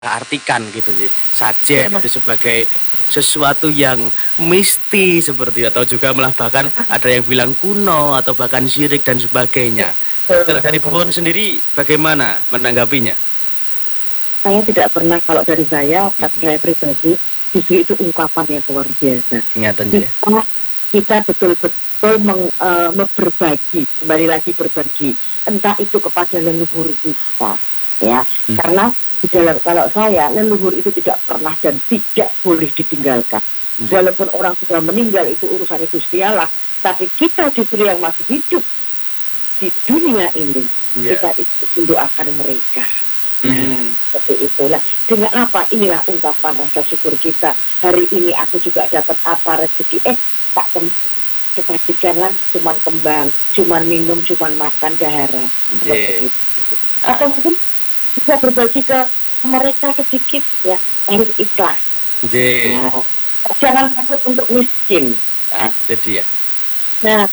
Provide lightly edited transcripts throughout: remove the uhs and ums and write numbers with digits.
artikan gitu ya. Sajen itu sebagai sesuatu yang mistis seperti itu, atau juga malah bahkan ada yang bilang kuno atau bahkan syirik dan sebagainya. Kalau dari Bu Won sendiri bagaimana menanggapinya? Saya tidak pernah, kalau dari saya Mhm. pribadi, justru itu ungkapan yang luar biasa. Ingatan ya. Kita betul-betul berbagi, kembali lagi berbagi, entah itu kepada leluhur kita, ya. Karena di dalam, kalau saya, leluhur itu tidak pernah dan tidak boleh ditinggalkan. Walaupun orang sudah meninggal, itu urusan Gusti Allah, tapi kita justru yang masih hidup di dunia ini, kita itu mendoakan mereka. Nah, seperti itulah. Dengan apa? Inilah ungkapan rasa syukur kita. Hari ini aku juga dapat apa, rezeki. Tak kesajikanlah cuman kembang, cuman minum, cuman makan dahara. Seperti itu. Atau mungkin bisa berbagi ke mereka sedikit, ya. Harus ikhlas. Nah, jangan takut untuk miskin. Jadi ya. Nah,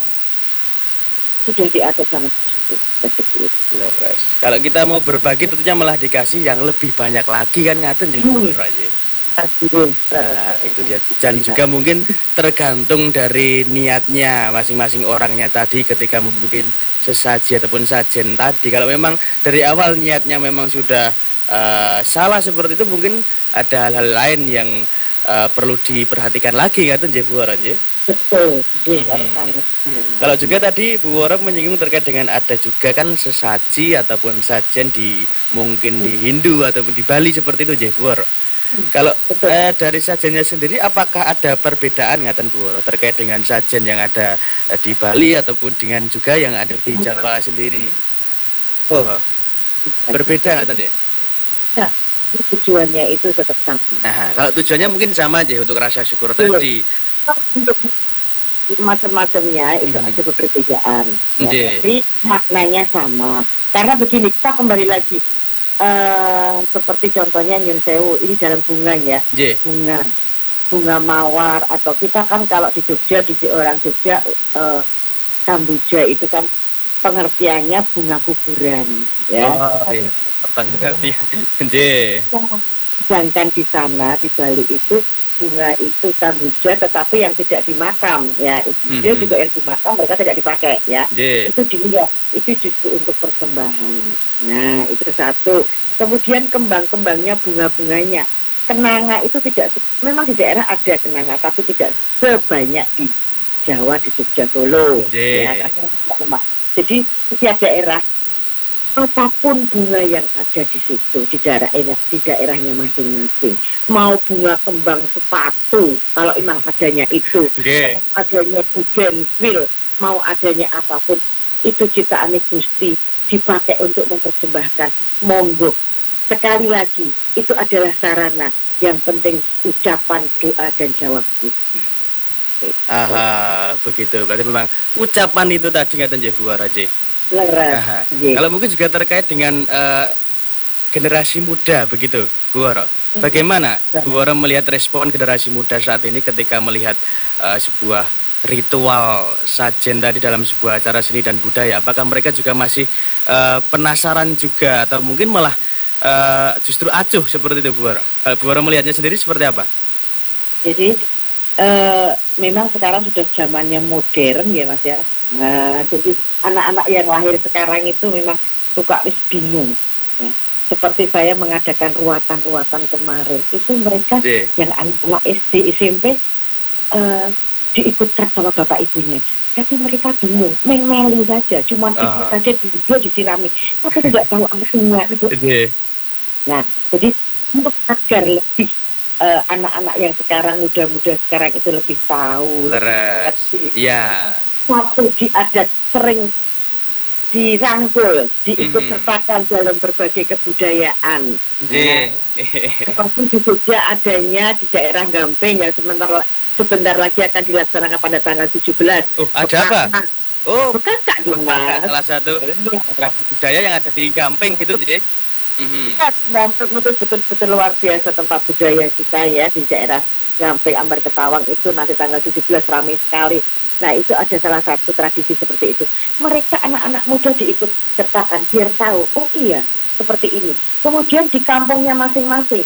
sudah diatur sama rezeki. Leres. Kalau kita mau berbagi tentunya malah dikasih yang lebih banyak lagi kan, ngaten jadi aja. Nah, itu dia. Dan juga mungkin tergantung dari niatnya masing-masing orangnya tadi ketika mungkin sesaji ataupun sajen tadi. Kalau memang dari awal niatnya memang sudah salah seperti itu, mungkin ada hal-hal lain yang perlu diperhatikan lagi, ngaten nggih Bu Woro nggih. Betul. Kalau juga tadi Bu Woro menyinggung terkait dengan ada juga kan sesaji ataupun sajen mungkin di Hindu ataupun di Bali seperti itu nggih Bu Woro. Kalau dari sajennya sendiri, apakah ada perbedaan ngaten Bu Woro terkait dengan sajen yang ada di Bali ataupun dengan juga yang ada di Jawa sendiri? Oh, berbeda ngaten ya? Nah, tujuannya itu tetap sama. Nah, kalau tujuannya mungkin sama aja untuk rasa syukur tadi. Untuk macam-macamnya itu ada perbedaan, ya, tapi maknanya sama. Karena begini, kita kembali lagi, seperti contohnya Nyun Sewu, ini dalam bunga ya, bunga mawar, atau kita kan kalau di Jogja, di orang Jogja, Kambuja itu kan pengertiannya bunga kuburan, ya. Oh iya, pengertian. Sedangkan di sana di Bali itu bunga itu Kambuja, tetapi yang tidak dimakam, ya. Dia juga yang dimakam mereka tidak dipakai, ya. Itu dilihat, itu justru untuk persembahan. Nah, itu satu. Kemudian kembang-kembangnya, bunga-bunganya. Kenanga itu tidak, memang di daerah ada kenanga, tapi tidak sebanyak di Jawa, di Jogja, Solo. Ya, jadi setiap daerah, apapun bunga yang ada di situ, di daerahnya masing-masing, mau bunga kembang sepatu, kalau memang adanya itu, adanya bougainville, mau adanya apapun, itu ciptaan Gusti, dipakai untuk mempersembahkan, monggo. Sekali lagi, itu adalah sarana, yang penting ucapan, doa, dan jawab kita. Aha, begitu. Berarti memang ucapan itu tadi ngaten nggih Bu Woro nggih. Kalau mungkin juga terkait dengan generasi muda begitu, Bu Woro. Bagaimana Bu Woro melihat respon generasi muda saat ini ketika melihat sebuah ritual sajen tadi dalam sebuah acara seni dan budaya? Apakah mereka juga masih penasaran juga atau mungkin malah justru acuh seperti itu Bu Woro? Kalau Bu Woro melihatnya sendiri seperti apa? Jadi memang sekarang sudah zamannya modern ya Mas ya. Nah, jadi anak-anak yang lahir sekarang itu memang suka bingung. Ya. Seperti saya mengadakan ruatan-ruatan kemarin, itu mereka yang anak-anak SD, SMP diikutkan sama bapak ibunya. Tapi mereka bingung, melu saja, cuman ikut saja dia disirami, tapi tidak tahu artinya itu. Nah, jadi untuk agar lebih anak-anak yang sekarang muda-muda sekarang itu lebih tahu. Ya. Waktu diadat sering dirangkul, diikut sertakan dalam berbagai kebudayaan. Seperti di Jogja adanya di daerah Gampeng yang sebentar lagi akan dilaksanakan pada tanggal 17. Oh, ada apa? Oh, bukan Kak Mas. Salah satu budaya yang ada di Gampeng gitu, J. Gampeng itu betul-betul luar biasa tempat budaya kita ya di daerah Gampeng Ambar Ketawang itu nanti tanggal 17 ramai sekali. Nah itu ada salah satu tradisi seperti itu. Mereka anak-anak muda diikut sertakan biar tahu, oh iya seperti ini. Kemudian di kampungnya masing-masing